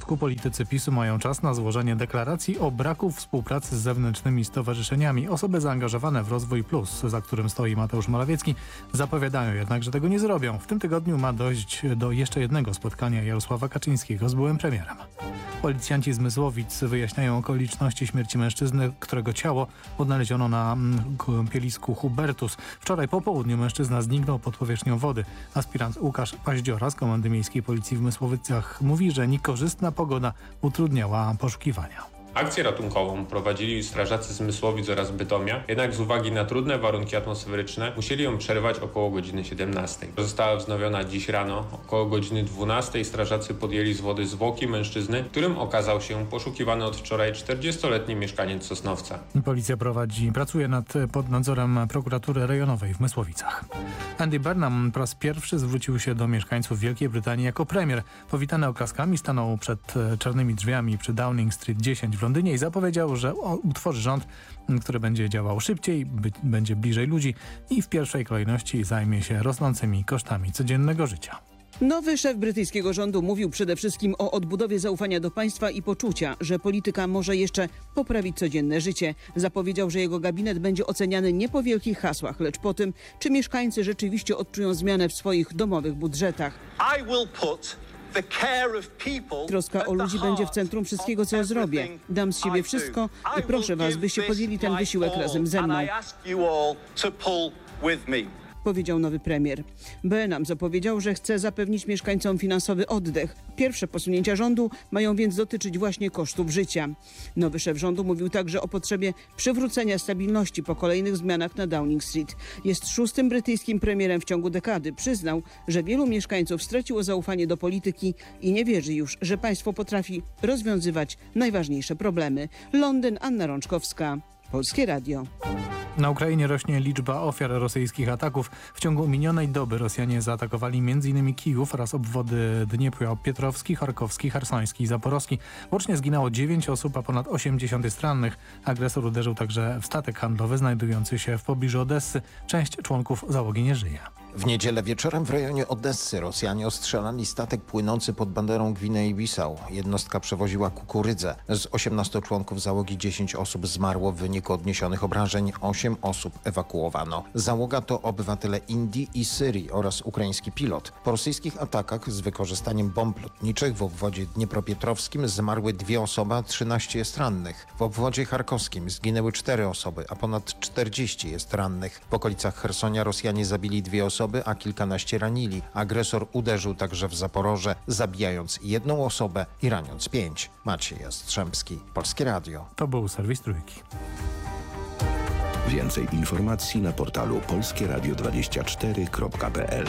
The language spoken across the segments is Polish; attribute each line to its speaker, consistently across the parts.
Speaker 1: czwartku politycy PiS-u mają czas na złożenie deklaracji o braku współpracy z zewnętrznymi stowarzyszeniami. Osoby zaangażowane w Rozwój Plus, za którym stoi Mateusz Morawiecki, zapowiadają jednak, że tego nie zrobią. W tym tygodniu ma dojść do jeszcze jednego spotkania Jarosława Kaczyńskiego z byłym premierem. Policjanci z Mysłowic wyjaśniają okoliczności śmierci mężczyzny, którego ciało odnaleziono na kąpielisku Hubertus. Wczoraj po południu mężczyzna zniknął pod powierzchnią wody. Aspirant Łukasz Paździora z Komendy Miejskiej Policji w Mysłowicach mówi, że niekorzystna pogoda utrudniała poszukiwania.
Speaker 2: Akcję ratunkową prowadzili strażacy z Mysłowic oraz Bytomia, jednak z uwagi na trudne warunki atmosferyczne musieli ją przerwać około godziny 17. Została wznowiona dziś rano. Około godziny 12 strażacy podjęli z wody zwłoki mężczyzny, którym okazał się poszukiwany od wczoraj 40-letni mieszkaniec Sosnowca.
Speaker 1: Policja pracuje pod nadzorem prokuratury rejonowej w Mysłowicach. Andy Burnham po raz pierwszy zwrócił się do mieszkańców Wielkiej Brytanii jako premier. Powitany oklaskami stanął przed czarnymi drzwiami przy Downing Street 10 w Londynie i zapowiedział, że utworzy rząd, który będzie działał szybciej, będzie bliżej ludzi i w pierwszej kolejności zajmie się rosnącymi kosztami codziennego życia.
Speaker 3: Nowy szef brytyjskiego rządu mówił przede wszystkim o odbudowie zaufania do państwa i poczucia, że polityka może jeszcze poprawić codzienne życie. Zapowiedział, że jego gabinet będzie oceniany nie po wielkich hasłach, lecz po tym, czy mieszkańcy rzeczywiście odczują zmianę w swoich domowych budżetach. Troska o ludzi będzie w centrum wszystkiego, co zrobię. Dam z siebie wszystko i proszę was, byście podjęli ten wysiłek razem ze mną, powiedział nowy premier. Burnham zapowiedział, że chce zapewnić mieszkańcom finansowy oddech. Pierwsze posunięcia rządu mają więc dotyczyć właśnie kosztów życia. Nowy szef rządu mówił także o potrzebie przywrócenia stabilności po kolejnych zmianach na Downing Street. Jest szóstym brytyjskim premierem w ciągu dekady. Przyznał, że wielu mieszkańców straciło zaufanie do polityki i nie wierzy już, że państwo potrafi rozwiązywać najważniejsze problemy. Londyn, Anna Rączkowska, Polskie Radio.
Speaker 1: Na Ukrainie rośnie liczba ofiar rosyjskich ataków. W ciągu minionej doby Rosjanie zaatakowali m.in. Kijów oraz obwody Dniepropietrowski, Charkowski, Chersoński i Zaporowski. Łącznie zginęło 9 osób, a ponad 80 jest rannych. Agresor uderzył także w statek handlowy znajdujący się w pobliżu Odessy. Część członków załogi nie żyje.
Speaker 4: W niedzielę wieczorem w rejonie Odessy Rosjanie ostrzelali statek płynący pod banderą Gwinei-Bissau. Jednostka przewoziła kukurydzę. Z 18 członków załogi 10 osób zmarło w wyniku odniesionych obrażeń, 8 osób ewakuowano. Załoga to obywatele Indii i Syrii oraz ukraiński pilot. Po rosyjskich atakach z wykorzystaniem bomb lotniczych w obwodzie dniepropietrowskim zmarły 2 osoby, a 13 jest rannych. W obwodzie charkowskim zginęły 4 osoby, a ponad 40 jest rannych. W okolicach Chersonia Rosjanie zabili 2 osoby, a kilkanaście ranili. Agresor uderzył także w Zaporoże, zabijając 1 osobę i raniąc 5. Maciej Jastrzębski, Polskie Radio.
Speaker 1: To był serwis Trójki.
Speaker 5: Więcej informacji na portalu polskieradio24.pl.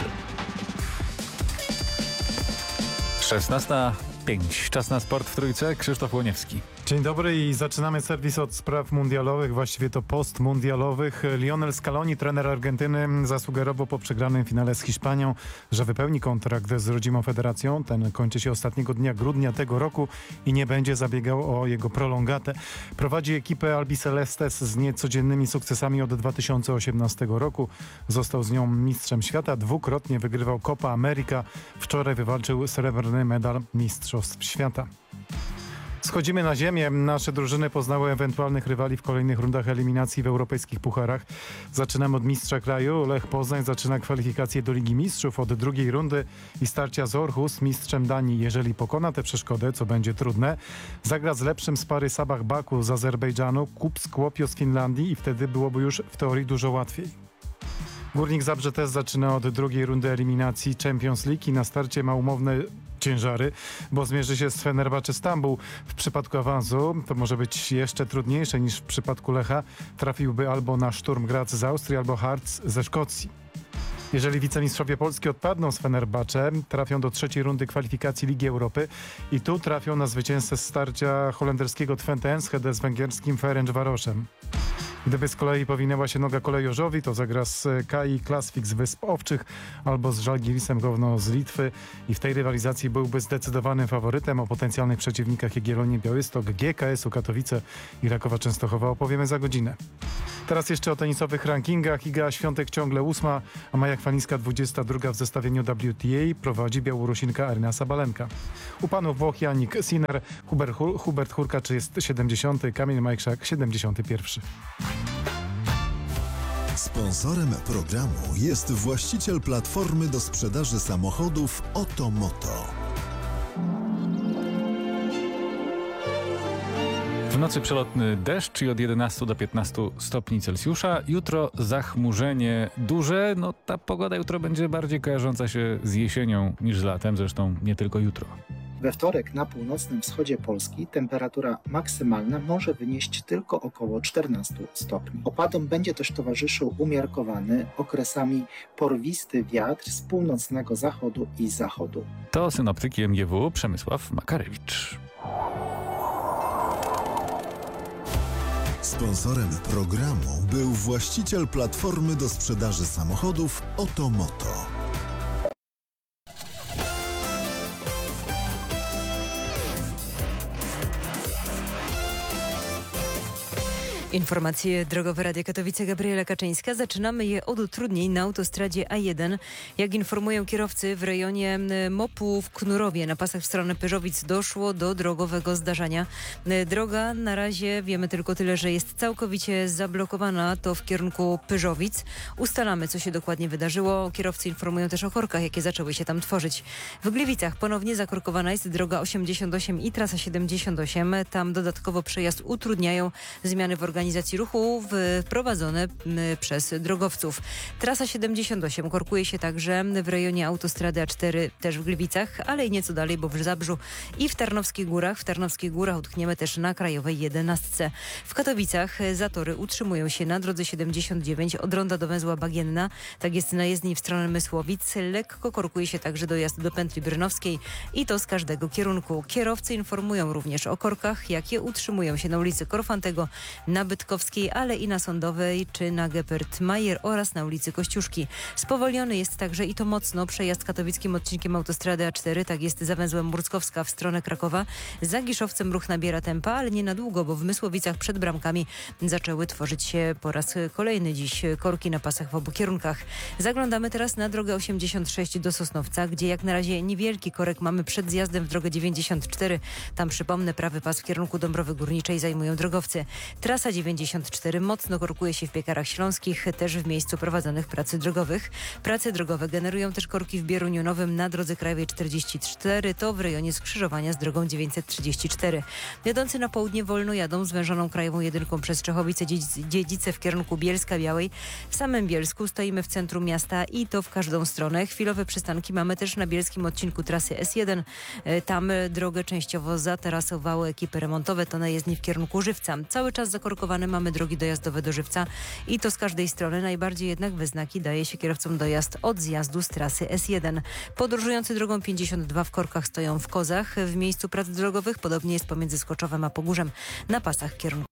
Speaker 6: 16:05. Czas na sport w Trójce. Krzysztof Łoniewski.
Speaker 1: Dzień dobry i zaczynamy serwis od spraw mundialowych, właściwie to postmundialowych. Lionel Scaloni, trener Argentyny, zasugerował po przegranym finale z Hiszpanią, że wypełni kontrakt z rodzimą federacją. Ten kończy się ostatniego dnia grudnia tego roku i nie będzie zabiegał o jego prolongatę. Prowadzi ekipę Albicelestes z niecodziennymi sukcesami od 2018 roku. Został z nią mistrzem świata, 2-krotnie wygrywał Copa America. Wczoraj wywalczył srebrny medal Mistrzostw Świata. Schodzimy na ziemię. Nasze drużyny poznały ewentualnych rywali w kolejnych rundach eliminacji w europejskich pucharach. Zaczynamy od mistrza kraju. Lech Poznań zaczyna kwalifikacje do Ligi Mistrzów od drugiej rundy i starcia z Aarhus, mistrzem Danii. Jeżeli pokona tę przeszkodę, co będzie trudne, zagra z lepszym z pary Sabah Baku z Azerbejdżanu, Kup Skłopio z Finlandii i wtedy byłoby już w teorii dużo łatwiej. Górnik Zabrze też zaczyna od drugiej rundy eliminacji Champions League i na starcie ma umowne ciężary, bo zmierzy się z Fenerbahce Stambuł. W przypadku awansu to może być jeszcze trudniejsze niż w przypadku Lecha. Trafiłby albo na Sturm Graz z Austrii, albo Hearts ze Szkocji. Jeżeli wicemistrzowie Polski odpadną z Fenerbahce, trafią do trzeciej rundy kwalifikacji Ligi Europy i tu trafią na zwycięzcę starcia holenderskiego Twente Enschede z węgierskim Ferencvaroszem. Gdyby z kolei powinęła się noga kolejorzowi, to zagra z KI Klasvik z Wysp Owczych albo z Żalgirisem Gówno z Litwy i w tej rywalizacji byłby zdecydowanym faworytem. O potencjalnych przeciwnikach Jagiellonii Białystok, GKS-u Katowice i Rakowa Częstochowa opowiemy za godzinę. Teraz jeszcze o tenisowych rankingach. Iga Świątek ciągle 8, a Maja Chwalińska 22 w zestawieniu WTA. Prowadzi Białorusinka Aryna Sabalenka. U panów Włoch Jannik Sinner, Hubert Hurkacz jest 70, Kamil Majkrzak 71.
Speaker 7: Sponsorem programu jest właściciel platformy do sprzedaży samochodów Otomoto.
Speaker 6: W nocy przelotny deszcz i od 11 do 15 stopni Celsjusza. Jutro zachmurzenie duże. No ta pogoda jutro będzie bardziej kojarząca się z jesienią niż z latem. Zresztą nie tylko jutro.
Speaker 8: We wtorek na północnym wschodzie Polski temperatura maksymalna może wynieść tylko około 14 stopni. Opadom będzie też towarzyszył umiarkowany, okresami porwisty wiatr z północnego zachodu i zachodu.
Speaker 6: To synoptyk MGW Przemysław Makarewicz.
Speaker 7: Sponsorem programu był właściciel platformy do sprzedaży samochodów Otomoto.
Speaker 9: Informacje drogowe Radia Katowice, Gabriela Kaczyńska. Zaczynamy je od utrudnień na autostradzie A1. Jak informują kierowcy, w rejonie MOP-u w Knurowie na pasach w stronę Pyrzowic doszło do drogowego zdarzenia. Droga na razie wiemy tylko tyle, że jest całkowicie zablokowana, to w kierunku Pyrzowic. Ustalamy, co się dokładnie wydarzyło. Kierowcy informują też o korkach, jakie zaczęły się tam tworzyć. W Gliwicach ponownie zakorkowana jest droga 88 i trasa 78. Tam dodatkowo przejazd utrudniają zmiany w organizacji ruchu wprowadzone przez drogowców. Trasa 78 korkuje się także w rejonie autostrady A4 też w Gliwicach, ale i nieco dalej, bo w Zabrzu i w Tarnowskich Górach. W Tarnowskich Górach utkniemy też na krajowej 11. W Katowicach zatory utrzymują się na drodze 79 od Ronda do węzła Bagienna. Tak jest na jezdni w stronę Mysłowic. Lekko korkuje się także dojazd do pętli brynowskiej i to z każdego kierunku. Kierowcy informują również o korkach, jakie utrzymują się na ulicy Korfantego, na Bytkowskiej, ale i na Sądowej czy na Geppert-Mayer oraz na ulicy Kościuszki. Spowolniony jest także i to mocno przejazd katowickim odcinkiem autostrady A4, tak jest za węzłem Murskowska w stronę Krakowa. Za Giszowcem ruch nabiera tempa, ale nie na długo, bo w Mysłowicach przed bramkami zaczęły tworzyć się po raz kolejny dziś korki na pasach w obu kierunkach. Zaglądamy teraz na drogę 86 do Sosnowca, gdzie jak na razie niewielki korek mamy przed zjazdem w drogę 94. Tam przypomnę, prawy pas w kierunku Dąbrowy Górniczej zajmują drogowcy. Trasa 94 mocno korkuje się w Piekarach Śląskich, też w miejscu prowadzonych pracy drogowych. Prace drogowe generują też korki w Bieruniu Nowym na drodze krajowej 44, to w rejonie skrzyżowania z drogą 934. Jadący na południe wolno jadą zwężoną krajową 1 przez Czechowice Dziedzice w kierunku Bielska Białej. W samym Bielsku stoimy w centrum miasta i to w każdą stronę. Chwilowe przystanki mamy też na bielskim odcinku trasy S1. Tam drogę częściowo zaterasowały ekipy remontowe, to na jezdni w kierunku Żywca. Cały czas zakorkowane mamy drogi dojazdowe do Żywca i to z każdej strony. Najbardziej jednak we znaki daje się kierowcom dojazd od zjazdu z trasy S1. Podróżujący drogą 52 w korkach stoją w Kozach. W miejscu prac drogowych podobnie jest pomiędzy Skoczowem a Pogórzem na pasach w kierunku